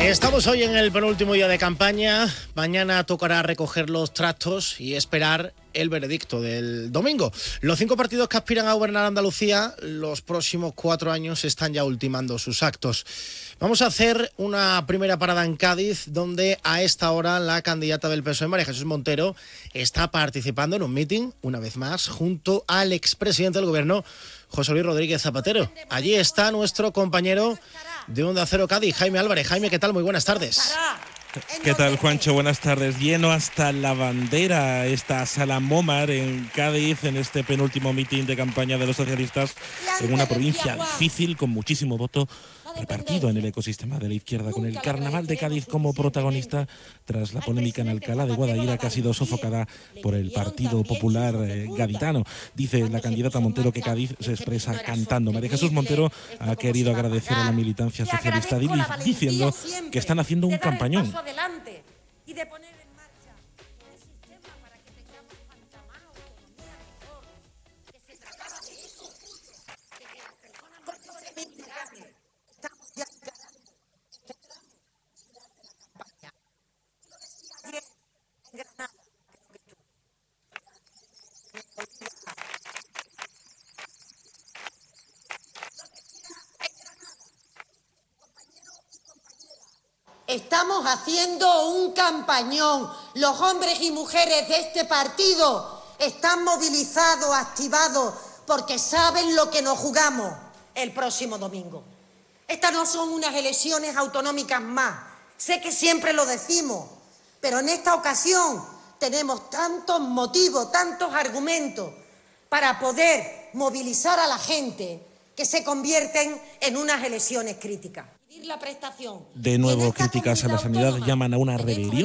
Estamos hoy en el penúltimo día de campaña. Mañana tocará recoger los trastos y esperar el veredicto del domingo. Los 5 partidos que aspiran a gobernar Andalucía los próximos 4 años están ya ultimando sus actos. Vamos a hacer una primera parada en Cádiz, donde a esta hora la candidata del PSOE, María Jesús Montero, está participando en un mitin, una vez más, junto al expresidente del gobierno, José Luis Rodríguez Zapatero. Allí está nuestro compañero de Onda Cero Cádiz, Jaime Álvarez. Jaime, ¿qué tal? Muy buenas tardes. ¿Qué tal, Juancho? Buenas tardes. Lleno hasta la bandera esta Sala Mómar en Cádiz, en este penúltimo mitin de campaña de los socialistas, en una provincia difícil, con muchísimo voto repartido en el ecosistema de la izquierda, con el Carnaval de Cádiz como protagonista, tras la polémica en Alcalá de Guadaira, que ha sido sofocada por el Partido Popular gaditano. Dice la candidata Montero que Cádiz se expresa cantando. María Jesús Montero ha querido agradecer a la militancia socialista diciendo que están haciendo un campañón. Y de poner en marcha un sistema para que tengamos cuanta más autonomía mejor, que se trataba de eso, de que las personas mayores e inmigrantes estamos ya encarando este tramo durante la campaña. Lo decía ayer en Granada, creo que tú. Estamos haciendo un campañón. Los hombres y mujeres de este partido están movilizados, activados, porque saben lo que nos jugamos el próximo domingo. Estas no son unas elecciones autonómicas más. Sé que siempre lo decimos, pero en esta ocasión tenemos tantos motivos, tantos argumentos para poder movilizar a la gente que se convierten en unas elecciones críticas. La prestación. De nuevo, críticas a la sanidad llaman a una rebelión.